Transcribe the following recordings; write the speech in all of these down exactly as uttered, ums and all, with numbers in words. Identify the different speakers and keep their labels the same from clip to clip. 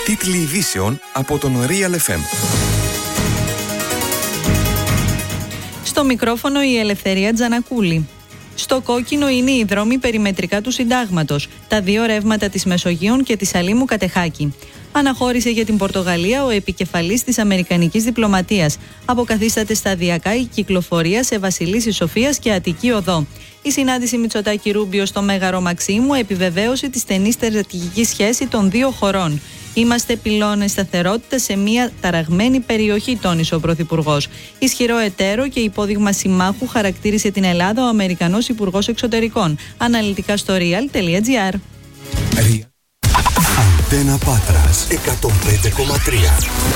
Speaker 1: Τίτλοι ειδήσεων από τον Real εφ εμ.
Speaker 2: Στο μικρόφωνο η Ελευθερία Τζανακούλη. Στο κόκκινο είναι οι δρόμοι περιμετρικά του Συντάγματος, τα δύο ρεύματα της Μεσογείων και της Αλήμου Κατεχάκη. Αναχώρησε για την Πορτογαλία ο επικεφαλής της Αμερικανικής διπλωματίας. Αποκαθίσταται σταδιακά η κυκλοφορία σε Βασιλίσσης Σοφίας και Αττική Οδό. Η συνάντηση Μητσοτάκη-Ρούμπιο στο Μέγαρο Μαξίμου επιβεβαίωσε τη στενή στρατηγική σχέση των δύο χωρών. Είμαστε πυλώνες σταθερότητας σε μια ταραγμένη περιοχή, τόνισε ο Πρωθυπουργός. Ισχυρό εταίρο και υπόδειγμα συμμάχου χαρακτήρισε την Ελλάδα ο Αμερικανός Υπουργός Εξωτερικών. Αναλυτικά στο real τελεία gr.
Speaker 3: Αντένα Πάτρας εκατόν πέντε κόμμα τρία.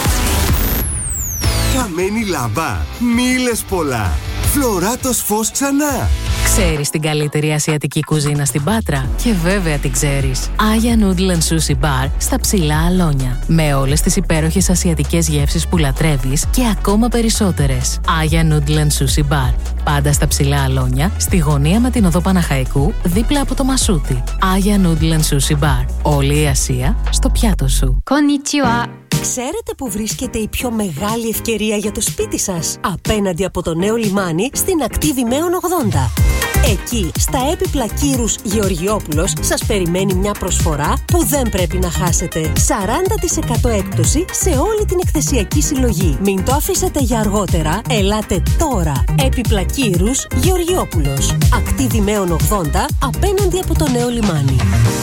Speaker 3: Καμένη λαμπά, μίλες πολλά. Φλωράτος φως ξανά.
Speaker 4: Ξέρεις την καλύτερη ασιατική κουζίνα στην Πάτρα? Και βέβαια την ξέρεις. Aya Noodle and Sushi Bar στα Ψηλά Αλόνια. Με όλες τις υπέροχες ασιατικές γεύσεις που λατρεύεις και ακόμα περισσότερες. Aya Noodle and Sushi Bar. Πάντα στα Ψηλά Αλόνια, στη γωνία με την οδό Παναχαϊκού, δίπλα από το Μασούτι. Aya Noodle and Sushi Bar. Όλη η Ασία στο πιάτο σου.
Speaker 5: Konnichiwa.
Speaker 6: Ξέρετε που βρίσκεται η πιο μεγάλη ευκαιρία για το σπίτι σας? Απέναντι από το νέο λιμάνι στην ακτή Δημαίων ογδόντα. Εκεί, στα έπιπλα Κύρους Γεωργιόπουλος, σας περιμένει μια προσφορά που δεν πρέπει να χάσετε. σαράντα τοις εκατό έκπτωση σε όλη την εκθεσιακή συλλογή. Μην το αφήσετε για αργότερα, ελάτε τώρα. Έπιπλα Κύρους Γεωργιόπουλος. Ακτή Δημαίων ογδόντα, απέναντι από το νέο λιμάνι.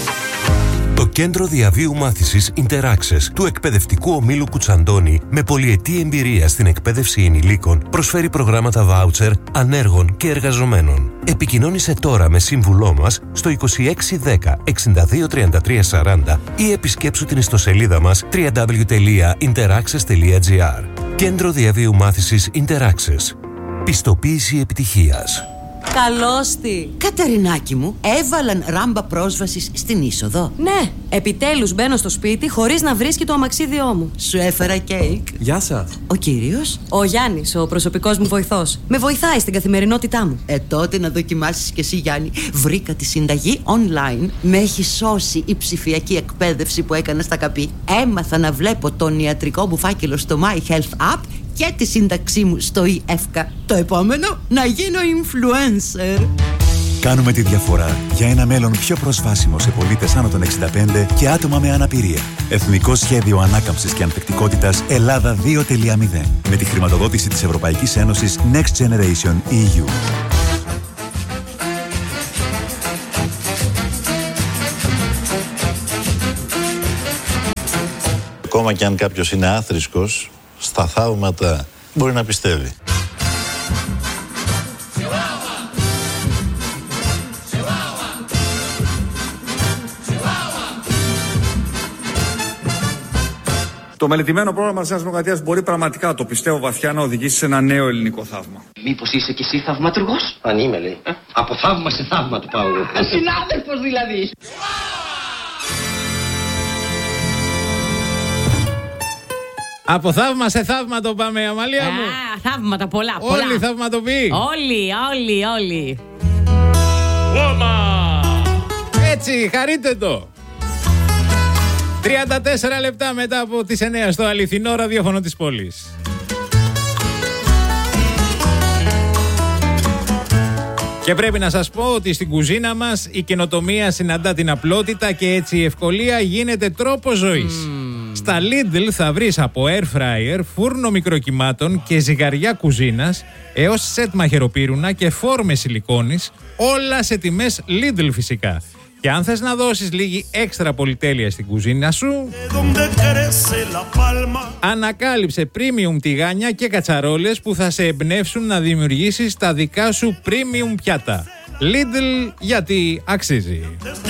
Speaker 3: Το Κέντρο Διαβίου Μάθησης Interaccess του Εκπαιδευτικού Ομίλου Κουτσαντώνη, με πολυετή εμπειρία στην εκπαίδευση ενηλίκων, προσφέρει προγράμματα βάουτσερ ανέργων και εργαζομένων. Επικοινώνησε τώρα με σύμβουλό μας στο είκοσι έξι δέκα εξήντα δύο τριάντα τρία σαράντα ή επισκέψου την ιστοσελίδα μας double-u double-u double-u τελεία interaccess τελεία gr. Κέντρο Διαβίου Μάθησης Interaccess. Πιστοποίηση επιτυχίας.
Speaker 7: Καλώς τη!
Speaker 8: Κατερινάκη μου, έβαλαν ράμπα πρόσβασης στην είσοδο.
Speaker 7: Ναι, επιτέλους μπαίνω στο σπίτι χωρίς να βρίσκει το αμαξίδιό μου.
Speaker 8: Σου έφερα κέικ.
Speaker 9: Γεια σας.
Speaker 8: Ο κύριος?
Speaker 7: Ο Γιάννης, ο προσωπικός μου βοηθός. Με βοηθάει στην καθημερινότητά μου.
Speaker 8: Ε, τότε να δοκιμάσεις κι εσύ, Γιάννη. Βρήκα τη συνταγή online. Με έχει σώσει η ψηφιακή εκπαίδευση που έκανα στα ΚΑΠΗ. Έμαθα να βλέπω τον ιατρικό μου φάκελο στο My Health App και τη σύνταξή μου στο ι-εύκα. Το επόμενο, να γίνω influencer.
Speaker 10: Κάνουμε τη διαφορά για ένα μέλλον πιο προσβάσιμο σε πολίτες άνω των εξήντα πέντε και άτομα με αναπηρία. Εθνικό Σχέδιο Ανάκαμψης και Ανθεκτικότητας Ελλάδα δύο τελεία μηδέν. Με τη χρηματοδότηση της Ευρωπαϊκής Ένωσης Next Generation ι γιου.
Speaker 11: Ακόμα και αν κάποιος είναι άθρησκος, στα θαύματα μπορεί να πιστεύει.
Speaker 12: Το μελετημένο πρόγραμμα της Νέας Δημοκρατίας μπορεί πραγματικά, το πιστεύω βαθιά, να οδηγήσει σε ένα νέο ελληνικό θαύμα.
Speaker 13: Μήπως είσαι κι εσύ θαυματουργός?
Speaker 14: Αν είμαι, λέει.
Speaker 13: Ε?
Speaker 14: Από θαύμα σε θαύμα του πάω.
Speaker 13: Συνάδελφος δηλαδή.
Speaker 15: Από θαύμα σε θαύμα το πάμε, Αμαλία μου.
Speaker 7: Α, θαύματα πολλά, πολλά.
Speaker 15: Όλοι θαυματοποιοί.
Speaker 7: Όλοι, όλοι, όλοι.
Speaker 15: Ωμα! Έτσι, χαρείτε το. τριάντα τέσσερα λεπτά μετά από τις εννιά στο αληθινό ραδιόφωνο της πόλης. Και πρέπει να σας πω ότι στην κουζίνα μας η καινοτομία συναντά την απλότητα και έτσι η ευκολία γίνεται τρόπος ζωής. Mm. Στα Lidl θα βρεις από air fryer, φούρνο μικροκυμάτων και ζυγαριά κουζίνας έως σετ μαχαιροπύρουνα και φόρμες σιλικόνης, όλα σε τιμές Lidl φυσικά. Και αν θες να δώσεις λίγη έξτρα πολυτέλεια στην κουζίνα σου, ανακάλυψε premium τηγάνια και κατσαρόλες που θα σε εμπνεύσουν να δημιουργήσεις τα δικά σου premium πιάτα. Lidl, γιατί αξίζει.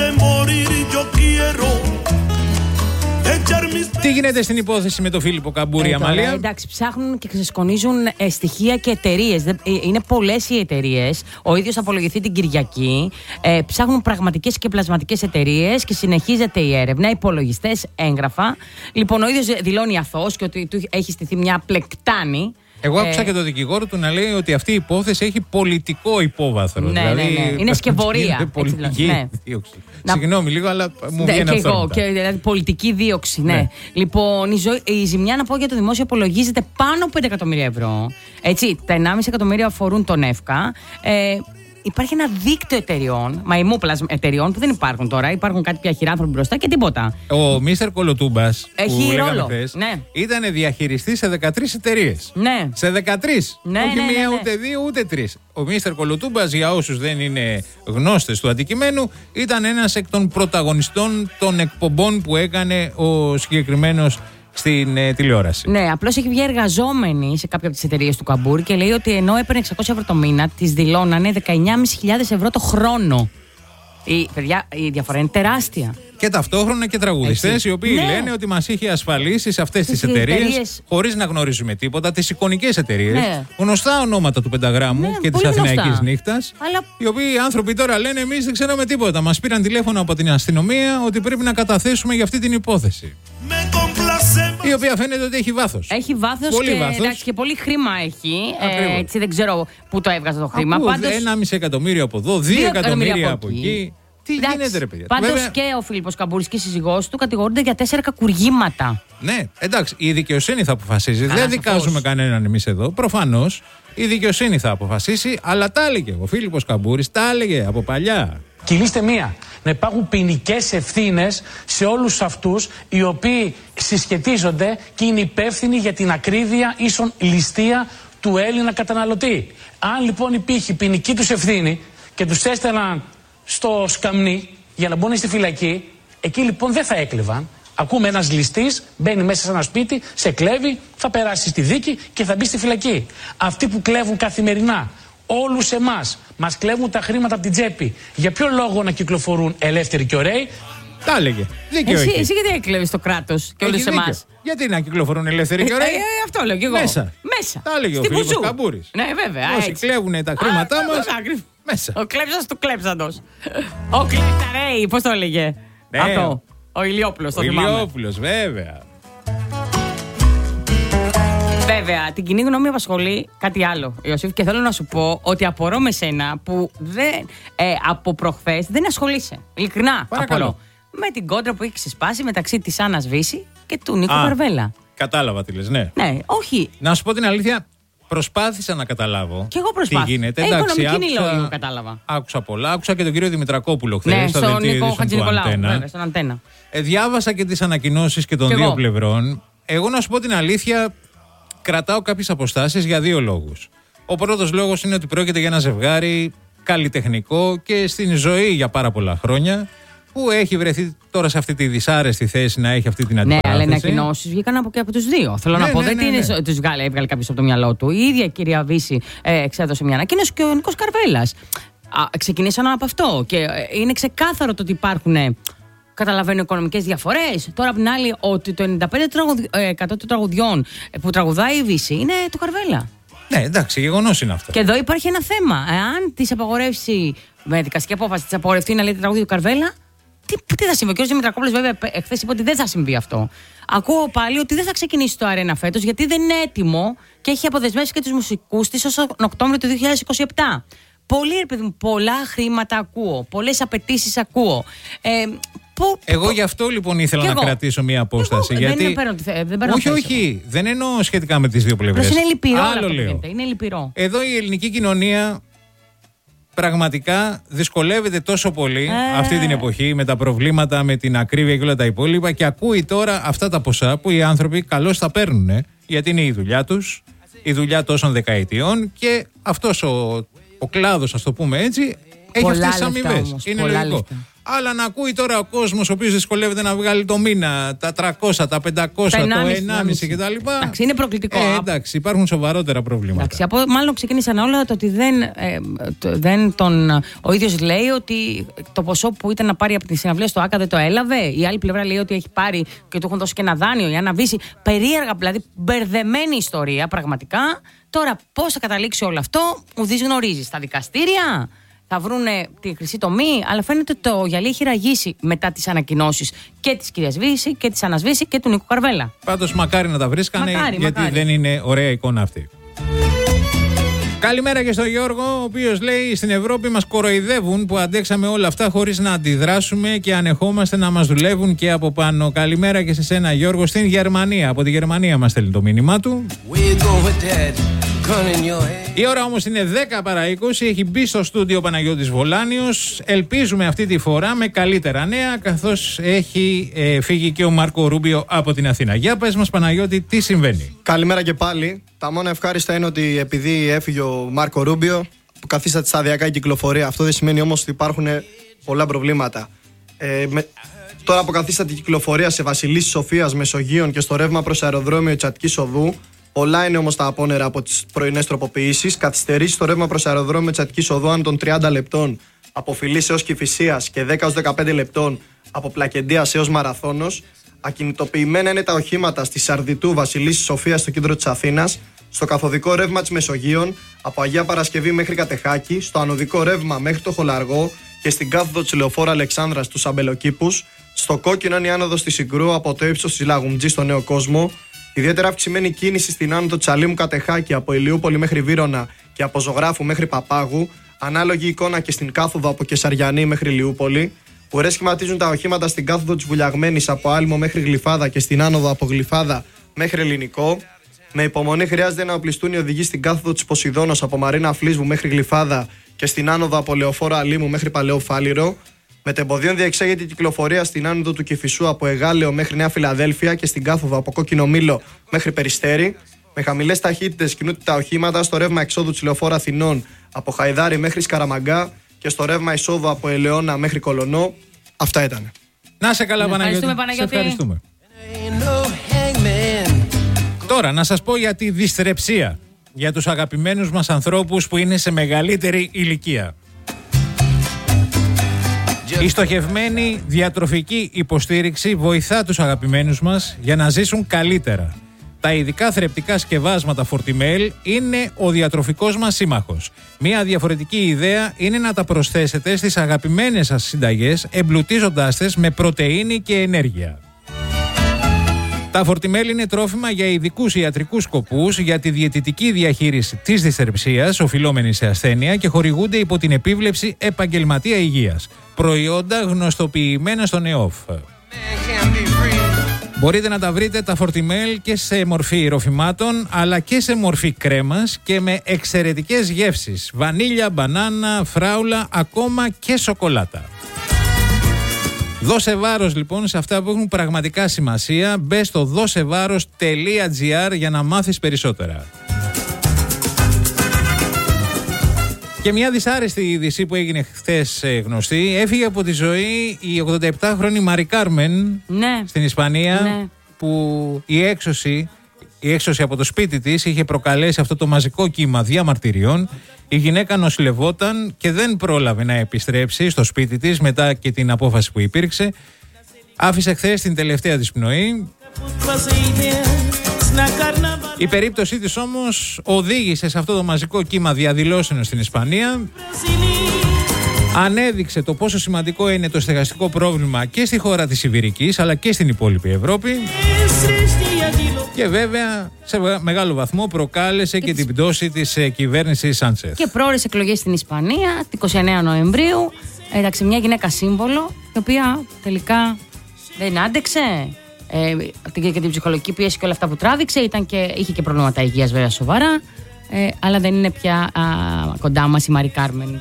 Speaker 15: Τι γίνεται στην υπόθεση με τον Φίλιππο Καμπούρη, ε, Αμαλία?
Speaker 7: Εντάξει, ψάχνουν και ξεσκονίζουν ε, στοιχεία και εταιρείες. Ε, είναι πολλές οι εταιρείες. Ο ίδιος θα απολογηθεί την Κυριακή. Ε, ψάχνουν πραγματικές και πλασματικές εταιρείες και συνεχίζεται η έρευνα. Υπολογιστές, έγγραφα. Λοιπόν, ο ίδιος δηλώνει αθώος και ότι του έχει στηθεί μια πλεκτάνη.
Speaker 15: Εγώ άκουσα ε... και το δικηγόρο του να λέει ότι αυτή η υπόθεση έχει πολιτικό υπόβαθρο.
Speaker 7: Ναι,
Speaker 15: δηλαδή,
Speaker 7: ναι, ναι. Είναι σκευωρία.
Speaker 15: Είναι πολιτική
Speaker 7: ναι.
Speaker 15: δίωξη. Να... Συγγνώμη λίγο, αλλά μου βγαίνει
Speaker 7: και
Speaker 15: αυτό.
Speaker 7: Εγώ, και, δηλαδή πολιτική δίωξη, ναι. ναι. Λοιπόν, η, ζω... η ζημιά, να πω για το δημόσιο, απολογίζεται πάνω από πέντε εκατομμύρια ευρώ. Έτσι, τα ενάμιση εκατομμύρια αφορούν τον ΕΦΚΑ. Ε, Υπάρχει ένα δίκτυο εταιριών, μαϊμούπλας εταιριών που δεν υπάρχουν τώρα. Υπάρχουν κάτι πια χειράνθρωποι μπροστά και τίποτα.
Speaker 15: Ο Μίστερ Κολοτούμπας,
Speaker 7: έχει
Speaker 15: που
Speaker 7: ρόλο.
Speaker 15: Χθες,
Speaker 7: ναι.
Speaker 15: ήταν διαχειριστής σε δεκατρείς εταιρείες.
Speaker 7: Ναι.
Speaker 15: Σε δεκατρείς.
Speaker 7: Ναι,
Speaker 15: Όχι
Speaker 7: ναι,
Speaker 15: μία,
Speaker 7: ναι, ναι.
Speaker 15: ούτε δύο, ούτε τρεις. Ο Μίστερ Κολοτούμπας, για όσους δεν είναι γνώστες του αντικειμένου, ήταν ένας εκ των πρωταγωνιστών των εκπομπών που έκανε ο συγκεκριμένος στην ε, τηλεόραση.
Speaker 7: Ναι, απλώς έχει βγει εργαζόμενη σε κάποια από τις εταιρείες του Καμπούρη και λέει ότι ενώ έπαιρνε εξακόσια ευρώ το μήνα, της δηλώνανε δεκαεννιά χιλιάδες πεντακόσια ευρώ το χρόνο. Η, παιδιά, η διαφορά είναι τεράστια.
Speaker 15: Και ταυτόχρονα και τραγουδιστές οι οποίοι
Speaker 7: ναι.
Speaker 15: λένε ότι μας είχε ασφαλίσει σε αυτές τις εταιρείες, χωρίς να γνωρίζουμε τίποτα, τις εικονικές εταιρείες, ναι. γνωστά ονόματα του Πενταγράμμου ναι, και της Αθηναϊκής Νύχτας. Αλλά... Οι οποίοι άνθρωποι τώρα λένε εμείς δεν ξέραμε τίποτα. Μας πήραν τηλέφωνο από την αστυνομία ότι πρέπει να καταθέσουμε για αυτή την υπόθεση. Η οποία φαίνεται ότι έχει βάθος.
Speaker 7: Έχει βάθος και, εντάξει, και πολύ χρήμα έχει. Ε, έτσι δεν ξέρω πού το έβγαζε το χρήμα.
Speaker 15: Πάντως... ένα κόμμα πέντε εκατομμύριο από εδώ, δύο εκατομμύρια από εκεί. εκεί. Τι
Speaker 7: εντάξει,
Speaker 15: γίνεται, ρε παιδιά.
Speaker 7: Πάντως
Speaker 15: Βέβαια...
Speaker 7: και ο Φίλιππος Καμπούρης και η σύζυγός του κατηγορούνται για τέσσερα κακουργήματα.
Speaker 15: Ναι, εντάξει, η δικαιοσύνη θα αποφασίζει. Καλά, δεν δικάζουμε σαφώς. κανέναν εμείς εδώ. Προφανώς η δικαιοσύνη θα αποφασίσει, αλλά τα έλεγε ο Φίλιππος Καμπούρης, τα έλεγε από παλιά.
Speaker 5: Κυλίστε μία. Να υπάρχουν ποινικές ευθύνες σε όλους αυτούς οι οποίοι συσχετίζονται και είναι υπεύθυνοι για την ακρίβεια ίσον ληστεία του Έλληνα καταναλωτή. Αν λοιπόν υπήρχε ποινική τους ευθύνη και τους έστελναν στο σκαμνί για να μπουν στη φυλακή, εκεί λοιπόν δεν θα έκλεβαν. Ακούμε ένας ληστής μπαίνει μέσα σε ένα σπίτι, σε κλέβει, θα περάσει στη δίκη και θα μπει στη φυλακή. Αυτοί που κλέβουν καθημερινά όλους εμάς, μας κλέβουν τα χρήματα από την τσέπη, για ποιο λόγο να κυκλοφορούν ελεύθεροι και ωραίοι?
Speaker 15: Τα έλεγε. Δίκαιο
Speaker 7: εσύ,
Speaker 15: έχει.
Speaker 7: εσύ γιατί έκλεβες το κράτος και όλους εμάς?
Speaker 15: Γιατί να κυκλοφορούν ελεύθεροι και ωραίοι?
Speaker 7: Ε, ε, αυτό λέω κι εγώ.
Speaker 15: Μέσα.
Speaker 7: Μέσα.
Speaker 15: Τα έλεγε ο Φίλιππος Καμπούρης.
Speaker 7: Ναι, βέβαια.
Speaker 15: Όσοι
Speaker 7: έτσι.
Speaker 15: κλέβουν τα χρήματά μας. Μέσα.
Speaker 7: Ο κλέψας του κλέψαντος. Ο κλέψαρέι, πώς το έλεγε?
Speaker 15: Ναι.
Speaker 7: Αυτό. Ο Ηλιόπουλος, το
Speaker 15: ο
Speaker 7: θυμάμαι.
Speaker 15: Ο Ηλιόπουλος, βέβαια.
Speaker 7: Βέβαια, την κοινή γνώμη απασχολεί κάτι άλλο, Ιωσήφ, και θέλω να σου πω ότι απορώ με σένα που δεν, ε, από προχθές δεν ασχολείσαι. Ειλικρινά απορώ. Με την κόντρα που έχει ξεσπάσει μεταξύ της Άννας Βύση και του Νίκου Καρβέλα.
Speaker 15: Κατάλαβα τι λες, ναι.
Speaker 7: Ναι, όχι.
Speaker 15: Να σου πω την αλήθεια, προσπάθησα να καταλάβω.
Speaker 7: Και εγώ προσπάθησα.
Speaker 15: Τι γίνεται.
Speaker 7: Ε,
Speaker 15: Εντάξει,
Speaker 7: οικονομική
Speaker 15: άκουσα,
Speaker 7: λόγη κατάλαβα.
Speaker 15: Άκουσα πολλά. Άκουσα και τον κύριο Δημητρακόπουλο χθες.
Speaker 7: Ναι,
Speaker 15: στο
Speaker 7: στον Νίκο
Speaker 15: Χατζηνικολάου.
Speaker 7: Βέβαια, στον Αντένα.
Speaker 15: Ε, διάβασα και τις ανακοινώσεις και των
Speaker 7: και
Speaker 15: δύο
Speaker 7: εγώ.
Speaker 15: πλευρών. Εγώ να σου πω την αλήθεια, κρατάω κάποιες αποστάσεις για δύο λόγους. Ο πρώτος λόγος είναι ότι πρόκειται για ένα ζευγάρι καλλιτεχνικό και στην ζωή για πάρα πολλά χρόνια, που έχει βρεθεί τώρα σε αυτή τη δυσάρεστη θέση να έχει αυτή την αντιπαράθεση.
Speaker 7: Ναι, αλλά οι ανακοινώσεις βγήκαν από και από τους δύο. Θέλω
Speaker 15: ναι,
Speaker 7: να πω,
Speaker 15: ναι,
Speaker 7: δεν
Speaker 15: ναι, ναι.
Speaker 7: είναι τους βγάλε, έβγαλε κάποιος από το μυαλό του. Η ίδια η κυρία Βύση ε, εξέδωσε μια ανακοίνωση και ο Νίκος Καρβέλας. Α, ξεκινήσαν από αυτό. Και ε, είναι ξεκάθαρο το ότι υπάρχουν. Ε, Καταλαβαίνω οικονομικές διαφορές. Τώρα απ' την άλλη, ότι το ενενήντα πέντε τοις εκατό των τραγουδιών που τραγουδάει η Βύση είναι του Καρβέλα.
Speaker 15: Ναι, εντάξει, γεγονός είναι αυτό.
Speaker 7: Και εδώ υπάρχει ένα θέμα. Εάν τη απαγορεύσει, με δικαστική απόφαση, τη απαγορευτεί να λέει τραγούδι του Καρβέλα, τι, τι θα συμβεί? Ο κ. Δημητρακόπουλος, βέβαια, εχθές είπε ότι δεν θα συμβεί αυτό. Ακούω πάλι ότι δεν θα ξεκινήσει το Αρένα φέτος, γιατί δεν είναι έτοιμο και έχει αποδεσμεύσει και τους μουσικούς της ως τον Οκτώβριο του δύο χιλιάδες είκοσι επτά. Πολύ, ρε παιδί μου, πολλά χρήματα ακούω. Πολλές απαιτήσεις ακούω. Ε, Που,
Speaker 15: εγώ γι' αυτό λοιπόν ήθελα να
Speaker 7: εγώ.
Speaker 15: κρατήσω μία απόσταση.
Speaker 7: Εγώ,
Speaker 15: γιατί...
Speaker 7: Δεν παίρνω, δεν παίρνω
Speaker 15: όχι, όχι. Δεν εννοώ σχετικά με τις δύο πλευρές.
Speaker 7: Είναι λυπηρό.
Speaker 15: Άλλο λέω.
Speaker 7: Είναι λυπηρό.
Speaker 15: Εδώ η ελληνική κοινωνία πραγματικά δυσκολεύεται τόσο πολύ ε... αυτή την εποχή με τα προβλήματα, με την ακρίβεια και όλα τα υπόλοιπα, και ακούει τώρα αυτά τα ποσά που οι άνθρωποι καλώς θα παίρνουν, ε, γιατί είναι η δουλειά τους, η δουλειά τόσων δεκαετιών, και αυτός ο, ο κλάδος, ας το πούμε έτσι, έχει αυτές τις αμοιβές. Είναι λογικό. Λεφτά. Αλλά να ακούει τώρα ο κόσμος ο οποίος δυσκολεύεται να βγάλει το μήνα, τα τριακόσια, τα πεντακόσια, τα το ενάμιση κτλ.
Speaker 7: Εντάξει, είναι προκλητικό.
Speaker 15: Ε, εντάξει, υπάρχουν σοβαρότερα προβλήματα.
Speaker 7: Εντάξει, από, μάλλον ξεκίνησαν όλα το ότι δεν, ε, το, δεν τον. Ο ίδιος λέει ότι το ποσό που ήταν να πάρει από τη συναυλία στο ΆΚΑ δεν το έλαβε. Η άλλη πλευρά λέει ότι έχει πάρει και του έχουν δώσει και ένα δάνειο για να βύσει. Περίεργα, δηλαδή μπερδεμένη ιστορία πραγματικά. Τώρα, πώς θα καταλήξει όλο αυτό, ουδής γνωρίζει. Στα δικαστήρια θα βρούνε τη χρυσή τομή, αλλά φαίνεται ότι το γυαλί έχει ραγίσει μετά τις ανακοινώσεις και της κυρίας Βύση και της Άννας Βύση και του Νίκου Καρβέλα.
Speaker 15: Πάντως μακάρι να τα βρίσκανε, μακάρι, γιατί μακάρι. δεν είναι ωραία εικόνα αυτή. Καλημέρα και στον Γιώργο, ο οποίος λέει: στην Ευρώπη μας κοροϊδεύουν που αντέξαμε όλα αυτά χωρίς να αντιδράσουμε και ανεχόμαστε να μας δουλεύουν και από πάνω. Καλημέρα και σε σένα, Γιώργο, στην Γερμανία. Από τη Γερμανία μας στέλνει το μήνυμά του. Η ώρα όμως είναι δέκα παρά είκοσι, έχει μπει στο στούντιο ο Παναγιώτης Βολάνιος. Ελπίζουμε αυτή τη φορά με καλύτερα νέα, καθώς έχει ε, φύγει και ο Μάρκο Ρούμπιο από την Αθήνα. Για πες μας, Παναγιώτη, τι συμβαίνει?
Speaker 9: Καλημέρα και πάλι. Τα μόνα ευχάριστα είναι ότι επειδή έφυγε ο Μάρκο Ρούμπιο, που καθίσταται σταδιακά η κυκλοφορία, αυτό δεν σημαίνει όμως ότι υπάρχουν πολλά προβλήματα. Ε, με... Τώρα αποκαθίσταται η κυκλοφορία σε Βασιλίσσης Σοφίας, Μεσογείων και στο ρεύμα προς αεροδρόμιο Τσατικής Οδού. Πολλά είναι όμως τα απόνερα από τις πρωινές τροποποιήσεις. Καθυστερήσεις στο ρεύμα προς αεροδρόμιο Τσατικής Οδού άνω των τριάντα λεπτών από Φιλής έως Κηφισίας και δέκα έως δεκαπέντε λεπτών από Πλακεντίας έως Μαραθώνος. Ακινητοποιημένα είναι τα οχήματα στη Σαρδιτού Βασιλίσσης Σοφίας στο κέντρο της Αθήνας, στο καθοδικό ρεύμα της Μεσογείων από Αγία Παρασκευή μέχρι Κατεχάκη, στο ανωδικό ρεύμα μέχρι το Χολαργό και στην κάθοδο της Λεωφόρου Αλεξάνδρας στους Αμπελοκήπους. Στο κόκκινο είναι η άνοδος της Συγκρού από το ύψος της Λαγουμτζή στο Νέο Κόσμο. Ιδιαίτερα αυξημένη κίνηση στην άνοδο Τσαλίμου Κατεχάκη από Ηλιούπολη μέχρι Βύρωνα και από Ζωγράφου μέχρι Παπάγου. Ανάλογη εικόνα και στην κάθοδο από Κεσαριανή μέχρι Ηλιούπολη. Ουρές σχηματίζουν τα οχήματα στην κάθοδο της Βουλιαγμένης από Άλμο μέχρι Γλυφάδα και στην άνοδο από Γλυφάδα μέχρι Ελληνικό. Με υπομονή χρειάζεται να οπλιστούν οι οδηγοί στην κάθοδο της Ποσειδώνος από Μαρίνα Φλίσβου μέχρι Γλυφάδα και στην άνοδο από Λεωφόρο Αλίμου μέχρι Παλαιό Φάληρο. Μετεμποδίων διεξάγεται η κυκλοφορία στην άνοδο του Κηφισού από Εγάλεο μέχρι Νέα Φιλαδέλφια και στην κάθοδο από Κόκκινο Μήλο μέχρι Περιστέρι. Με χαμηλές ταχύτητες κινούνται τα οχήματα στο ρεύμα εξόδου της Λεωφόρου Αθηνών από Χαϊδάρι μέχρι Σκαραμαγκά και στο ρεύμα εισόδου από Ελαιώνα μέχρι Κολονό. Αυτά ήταν.
Speaker 15: Να σε καλά, Παναγιώτη. Σε ευχαριστούμε. Τώρα να σας πω για τη δυσθρεψία, για τους αγαπημένους μας ανθρώπους που είναι σε μεγαλύτερη ηλικία. Η στοχευμένη διατροφική υποστήριξη βοηθά τους αγαπημένους μας για να ζήσουν καλύτερα. Τα ειδικά θρεπτικά σκευάσματα Fortimel είναι ο διατροφικός μας σύμμαχος. Μία διαφορετική ιδέα είναι να τα προσθέσετε στις αγαπημένες σας συνταγές, εμπλουτίζοντάς τες με πρωτεΐνη και ενέργεια. Τα Fortimel είναι τρόφιμα για ειδικούς ιατρικούς σκοπούς για τη διαιτητική διαχείριση της δυσθρεψίας οφειλόμενης σε ασθένεια και χορηγούνται υπό την επίβλεψη επαγγελματία υγείας. Προϊόντα γνωστοποιημένα στον ΕΟΦ. Μπορείτε να τα βρείτε τα Fortimel και σε μορφή ροφημάτων αλλά και σε μορφή κρέμας και με εξαιρετικές γεύσεις. Βανίλια, μπανάνα, φράουλα, ακόμα και σοκολάτα. Δώσε βάρος λοιπόν σε αυτά που έχουν πραγματικά σημασία. Μπες στο δώσεβάρος τελεία τζι άρ για να μάθεις περισσότερα. Και μια δυσάρεστη είδηση που έγινε χθες γνωστή. Έφυγε από τη ζωή η ογδονταεπτάχρονη Μαρι Κάρμεν, ναι, στην Ισπανία, ναι, που η έξωση, η έξωση από το σπίτι της είχε προκαλέσει αυτό το μαζικό κύμα διαμαρτυριών. Η γυναίκα νοσηλευόταν και δεν πρόλαβε να επιστρέψει στο σπίτι της μετά και την απόφαση που υπήρξε. Άφησε χθες την τελευταία της πνοή. Η περίπτωσή της όμως οδήγησε σε αυτό το μαζικό κύμα διαδηλώσεων στην Ισπανία. Ανέδειξε το πόσο σημαντικό είναι το στεγαστικό πρόβλημα και στη χώρα της Ιβηρικής αλλά και στην υπόλοιπη Ευρώπη. Και βέβαια σε μεγάλο βαθμό προκάλεσε και, και την πτώση της ε, κυβέρνησης Σάντσεθ. Και πρόορες εκλογές στην Ισπανία, την εικοστή ενάτη Νοεμβρίου. Εντάξει, μια γυναίκα σύμβολο, η οποία τελικά δεν άντεξε ε, και την ψυχολογική πίεση και όλα αυτά που τράβηξε. Ήταν και, είχε και προβλήματα υγείας βέβαια σοβαρά, ε, αλλά δεν είναι πια α, κοντά μας η Μαρι Κάρμεν.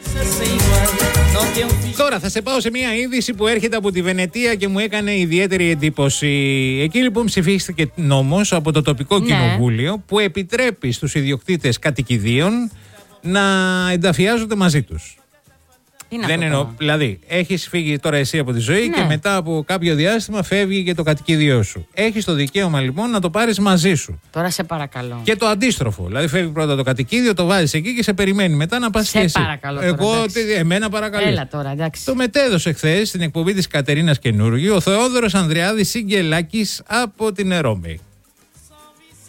Speaker 15: Τώρα θα σε πάω σε μια είδηση που έρχεται από τη Βενετία και μου έκανε ιδιαίτερη εντύπωση. Εκεί λοιπόν ψηφίστηκε νόμος από το τοπικό ναι. κοινοβούλιο που επιτρέπει στους ιδιοκτήτες κατοικιδίων να ενταφιάζονται μαζί τους. Δεν εννοώ, δηλαδή έχεις φύγει τώρα εσύ από τη ζωή ναι. και μετά από κάποιο διάστημα φεύγει και το κατοικίδιό σου. Έχεις το δικαίωμα λοιπόν να το πάρεις μαζί σου. Τώρα σε παρακαλώ. Και το αντίστροφο. Δηλαδή φεύγει πρώτα το κατοικίδιο, το βάζεις εκεί και σε περιμένει μετά να πας και εσύ. Σε παρακαλώ. Τώρα, εγώ, εντάξει. εμένα παρακαλώ. Έλα τώρα, εντάξει. Το μετέδωσε χθες στην εκπομπή της Κατερίνας Καινούργιου ο Θεόδωρος Ανδριάδης Σιγκελάκης από την Ρώμη.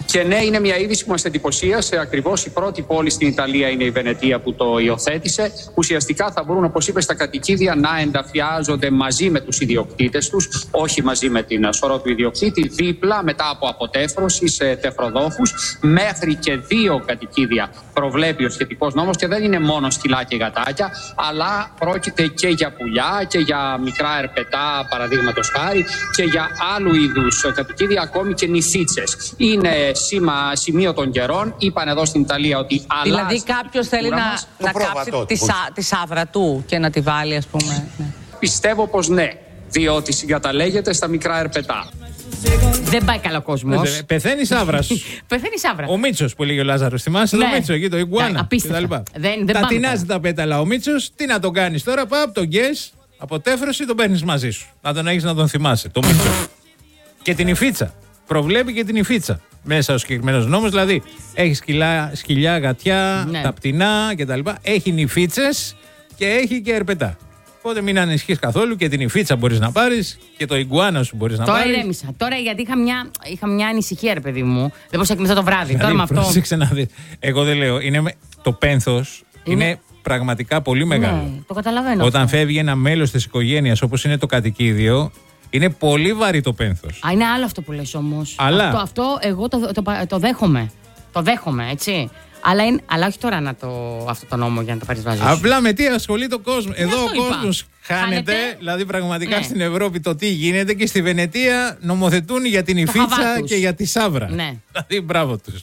Speaker 16: Και ναι, είναι μια είδηση που μας εντυπωσίασε. Ακριβώς η πρώτη πόλη στην Ιταλία είναι η Βενετία που το υιοθέτησε. Ουσιαστικά θα μπορούν, όπως είπε, στα κατοικίδια να ενταφιάζονται μαζί με τους ιδιοκτήτες τους, όχι μαζί με την σωρό του ιδιοκτήτη, δίπλα μετά από αποτέφρωση σε τεφροδόχους. Μέχρι και δύο κατοικίδια προβλέπει ο σχετικός νόμος και δεν είναι μόνο σκυλά και γατάκια, αλλά πρόκειται και για πουλιά και για μικρά ερπετά, παραδείγματος χάρη, και για άλλου είδους κατοικίδια, ακόμη και νηφίτσες. Είναι σήμα, σημείο των καιρών. Είπαν εδώ στην Ιταλία ότι αλλάζει.
Speaker 17: Δηλαδή κάποιος θέλει να, να κάψει τη, σα, τη σάβρα του και να τη βάλει, ας πούμε. Ναι.
Speaker 16: Πιστεύω πως ναι, διότι συγκαταλέγεται στα μικρά ερπετά.
Speaker 7: Δεν πάει καλό κόσμο.
Speaker 15: Πεθαίνει η σάβρα σου.
Speaker 7: Πεθαίνει η σάβρα.
Speaker 15: Ο Μίτσος που έλεγε ο Λάζαρος. Θυμάσαι, ναι. Το Μίτσο εκεί, το Ιγκουάνα.
Speaker 7: Ναι, δεν, δεν
Speaker 15: τα τεινάζει τα πέταλα ο Μίτσος. Τι να τον κάνεις τώρα, παπ, τον γκες, αποτέφρωση, τον παίρνεις μαζί σου. Να τον έχεις να τον θυμάσαι. Το Μίτσο. Και την υφίτσα. Προβλέπει και την υφίτσα μέσα ο συγκεκριμένος νόμος. Δηλαδή έχει σκυλιά, σκυλιά γατιά, ναι. Τα πτηνά κτλ. Έχει νηφίτσες και έχει και ερπετά. Οπότε μην ανησυχείς καθόλου και την υφίτσα μπορείς να πάρεις και το ιγκουάνα σου μπορείς να
Speaker 7: Τώρα
Speaker 15: πάρεις.
Speaker 7: Τώρα ηρέμησα. Τώρα γιατί είχα μια, είχα μια ανησυχία, ρε παιδί μου. Δεν μπορούσα να κοιμηθώ το βράδυ. Δηλαδή, τώρα με αυτό.
Speaker 15: Πρόσεξε να δεις. Εγώ δεν λέω. Είναι, το πένθος είναι, είναι πραγματικά πολύ μεγάλο.
Speaker 7: Ναι, το καταλαβαίνω.
Speaker 15: Όταν
Speaker 7: αυτό.
Speaker 15: φεύγει ένα μέλος της οικογένειας όπως είναι το κατοικίδιο. Είναι πολύ βαρύ το πένθος.
Speaker 7: Α, είναι άλλο αυτό που λες όμως.
Speaker 15: Αλλά...
Speaker 7: Αυτό, αυτό εγώ το, το, το, το δέχομαι. Το δέχομαι, έτσι. Αλλά, είναι, αλλά όχι τώρα να το, αυτό το νόμο για να το πάρεις μαζί σου.
Speaker 15: Απλά με τι ασχολεί το κόσμο.
Speaker 7: Ναι,
Speaker 15: εδώ ο κόσμος χάνεται, χάνεται, δηλαδή πραγματικά ναι. Στην Ευρώπη το τι γίνεται και στη Βενετία νομοθετούν για την υφίτσα και για τη σάβρα.
Speaker 7: Ναι.
Speaker 15: Δηλαδή μπράβο τους.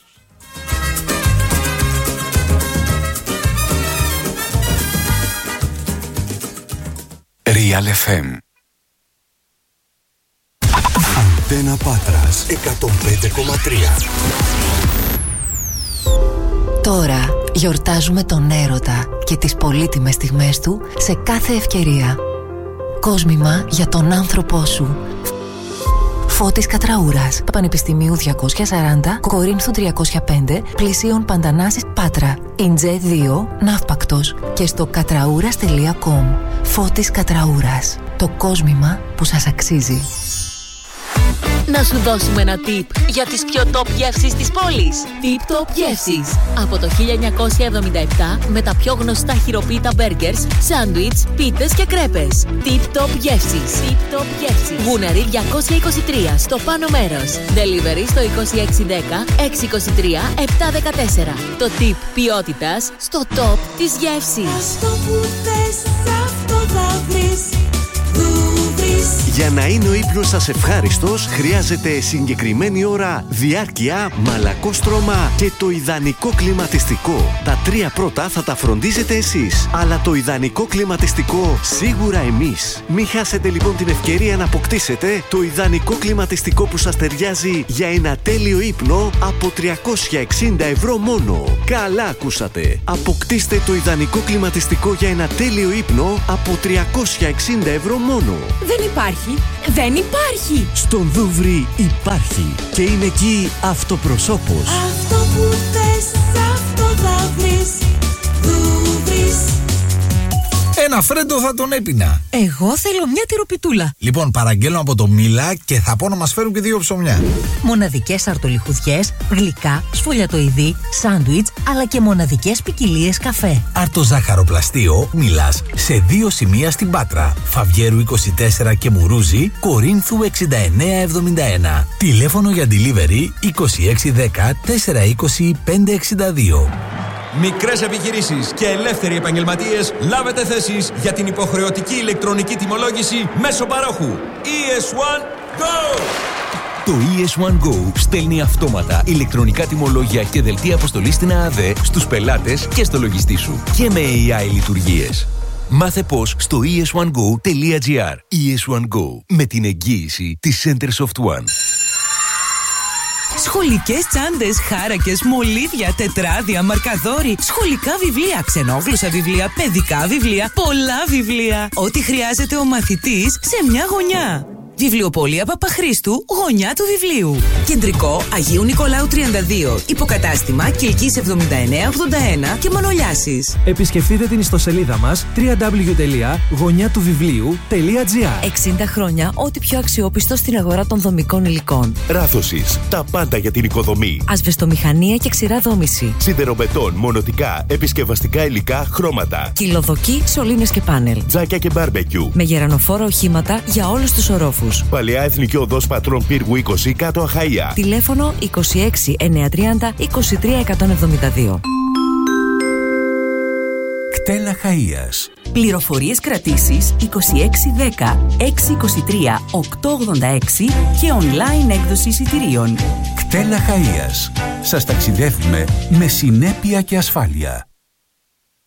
Speaker 1: Real εφ εμ. Αντένα Πάτρας εκατόν πέντε κόμμα τρία.
Speaker 18: Τώρα γιορτάζουμε τον έρωτα και τις πολύτιμες στιγμές του σε κάθε ευκαιρία. Κόσμημα για τον άνθρωπό σου. Φώτης Κατραούρας, Πανεπιστημίου διακόσια σαράντα, Κορίνθου τριακόσια πέντε, Πλησίων Παντανάσης, Πάτρα. Ιντζέ δύο, Ναύπακτος και στο κατραούρας τελεία κομ. Φώτης Κατραούρας. Το κόσμημα που σας αξίζει.
Speaker 4: Να σου δώσουμε ένα tip για τις πιο top γεύσεις της πόλης. Tip Top Γεύσεις. Από το χίλια εννιακόσια εβδομήντα επτά με τα πιο γνωστά χειροποίητα μπέργκερς, σάντουιτς, πίτες και κρέπες. Tip Top Γεύσεις. Tip Top Γεύσεις. Γουναρί διακόσια είκοσι τρία στο πάνω μέρος. Delivery στο είκοσι έξι δέκα έξι είκοσι τρία επτά δεκατέσσερα. Το tip ποιότητας στο top της γεύσης.
Speaker 19: Αυτό που θες, αυτό θα βρεις.
Speaker 20: Για να είναι ο ύπνος σας ευχάριστος, χρειάζεται συγκεκριμένη ώρα, διάρκεια, μαλακό στρώμα και το ιδανικό κλιματιστικό. Τα τρία πρώτα θα τα φροντίζετε εσείς, αλλά το ιδανικό κλιματιστικό σίγουρα εμείς. Μην χάσετε λοιπόν την ευκαιρία να αποκτήσετε το ιδανικό κλιματιστικό που σας ταιριάζει για ένα τέλειο ύπνο από τριακόσια εξήντα ευρώ μόνο. Καλά ακούσατε! Αποκτήστε το ιδανικό κλιματιστικό για ένα τέλειο ύπνο από τριακόσια εξήντα ευρώ μόνο.
Speaker 19: Δεν υπάρχει! Δεν υπάρχει!
Speaker 20: Στον Δούβρι υπάρχει και είναι εκεί αυτοπροσώπος.
Speaker 19: Αυτό που θες, αυτό θα βρεις. Δούβρις.
Speaker 21: Ένα φρέντο θα τον έπινα.
Speaker 22: Εγώ θέλω μια τυροπιτούλα.
Speaker 21: Λοιπόν, παραγγέλνω από το Μίλα και θα πω να μας φέρουν και δύο ψωμιά.
Speaker 22: Μοναδικές αρτολιχουδιές, γλυκά, σφολιατοειδή, σάντουιτς, αλλά και μοναδικές ποικιλίες καφέ.
Speaker 21: Αρτοζάχαροπλαστείο Μίλας σε δύο σημεία στην Πάτρα. Φαβιέρου είκοσι τέσσερα και Μουρούζι, Κορίνθου εξήντα εννέα εβδομήντα ένα. Τηλέφωνο για delivery είκοσι έξι δέκα τετρακόσια είκοσι πέντε εξήντα δύο.
Speaker 23: Μικρές επιχειρήσεις και ελεύθεροι επαγγελματίες, λάβετε θέσεις για την υποχρεωτική ηλεκτρονική τιμολόγηση μέσω παρόχου. ι ες ουάν Go!
Speaker 24: Το ι ες ουάν Go στέλνει αυτόματα ηλεκτρονικά τιμολόγια και δελτία αποστολής στην ΑΑΔΕ στους πελάτες και στο λογιστή σου. Και με έι άι λειτουργίες. Μάθε πώς στο ι ες ουάν γκο τελεία τζι άρ. ι ες ουάν Go, με την εγγύηση της Centersoft One.
Speaker 22: Σχολικές τσάντες, χάρακες, μολύβια, τετράδια, μαρκαδόροι, σχολικά βιβλία, ξενόγλωσσα βιβλία, παιδικά βιβλία, πολλά βιβλία. Ό,τι χρειάζεται ο μαθητής σε μια γωνιά.
Speaker 2: Βιβλιοπωλεία Παπαχρήστου, γωνιά του βιβλίου. Κεντρικό Αγίου Νικολάου τριάντα δύο. Υποκατάστημα Κιλκής εβδομήντα εννέα ογδόντα ένα και Μανολιάσης.
Speaker 3: Επισκεφτείτε την ιστοσελίδα μας double-u double-u double-u τελεία γωνιά του βιβλίου τελεία τζι άρ.
Speaker 6: εξήντα χρόνια ό,τι πιο αξιόπιστο στην αγορά των δομικών υλικών.
Speaker 8: Ράθωσης. Τα πάντα για την οικοδομή.
Speaker 6: Ασβεστομηχανία και ξηρά δόμηση.
Speaker 8: Σιδεροβετόν, μονοτικά, επισκευαστικά υλικά, χρώματα.
Speaker 6: Κυλοδοκή, σωλήνες και πάνελ.
Speaker 8: Τζάκια και μπάρμπεκιου.
Speaker 6: Με γερανοφόρα οχήματα για όλους τους ορόφους.
Speaker 8: Παλαιά Εθνική Οδός Πατρών Πύργου είκοσι κάτω Αχαΐα.
Speaker 6: Τηλέφωνο είκοσι έξι εννιακόσια τριάντα είκοσι τρία εκατόν εβδομήντα δύο.
Speaker 21: Κτέλ Αχαΐας.
Speaker 2: Πληροφορίες κρατήσεις είκοσι έξι δέκα έξι είκοσι τρία οκτώ ογδόντα έξι και online έκδοση εισιτηρίων.
Speaker 21: Κτέλ Αχαΐας. Σας ταξιδεύουμε με συνέπεια και ασφάλεια.